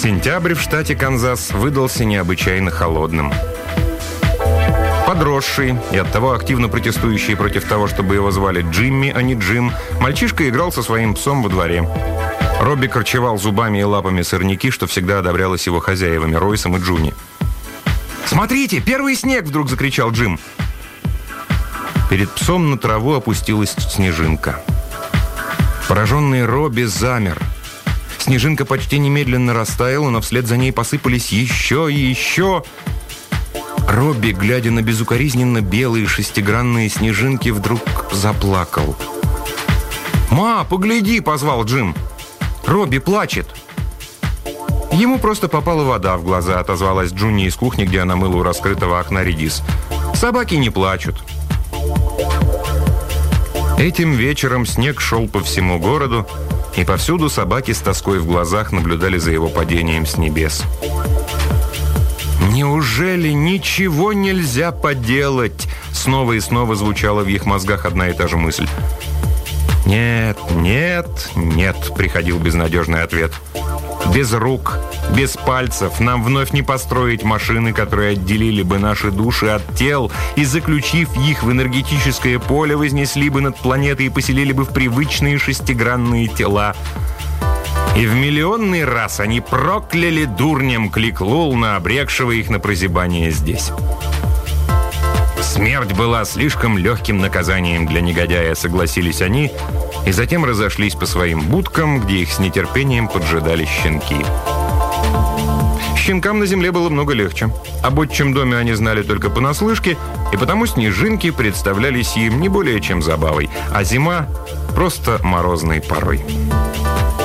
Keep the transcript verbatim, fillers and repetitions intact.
Сентябрь в штате Канзас выдался необычайно холодным. Подросший и оттого активно протестующий против того, чтобы его звали Джимми, а не Джим, мальчишка играл со своим псом во дворе. Робби корчевал зубами и лапами сорняки, что всегда одобрялось его хозяевами, Ройсом и Джуни. «Смотрите, первый снег!» — вдруг закричал Джим. Перед псом на траву опустилась снежинка. Пораженный Робби замер. Снежинка почти немедленно растаяла, но вслед за ней посыпались еще и еще. Робби, глядя на безукоризненно белые шестигранные снежинки, вдруг заплакал. «Ма, погляди!» — позвал Джим. «Робби плачет!» «Ему просто попала вода в глаза», — отозвалась Джуни из кухни, где она мыла у раскрытого окна редис. «Собаки не плачут». Этим вечером снег шел по всему городу, и повсюду собаки с тоской в глазах наблюдали за его падением с небес. «Неужели ничего нельзя поделать?» Снова и снова звучала в их мозгах одна и та же мысль. «Нет, нет, нет», — приходил безнадежный ответ. «Без рук, без пальцев нам вновь не построить машины, которые отделили бы наши души от тел и, заключив их в энергетическое поле, вознесли бы над планетой и поселили бы в привычные шестигранные тела». И в миллионный раз они прокляли дурнем Клик-Лулна, обрекшего их на прозябание здесь. Смерть была слишком легким наказанием для негодяя, согласились они, и затем разошлись по своим будкам, где их с нетерпением поджидали щенки. Щенкам на земле было много легче. Об отчим доме они знали только понаслышке, и потому снежинки представлялись им не более чем забавой, а зима — просто морозной порой.